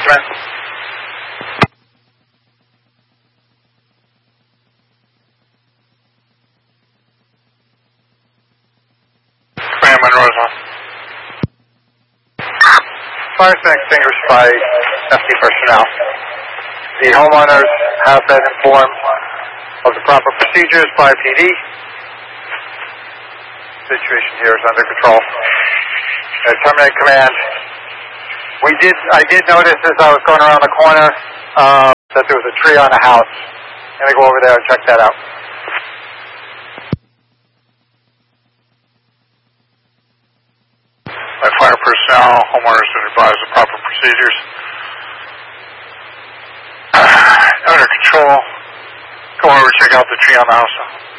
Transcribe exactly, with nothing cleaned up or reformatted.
management. Command Monroe's on. Fire's been extinguished by F D personnel. The homeowners have been informed of the proper procedures by P D. Situation here is under control. Uh, terminate command. We did. I did notice as I was going around the corner uh, that there was a tree on the house. I'm gonna go over there and check that out. By fire personnel, homeowners have advised the proper procedures. Under control. Go over and check out the tree on the house.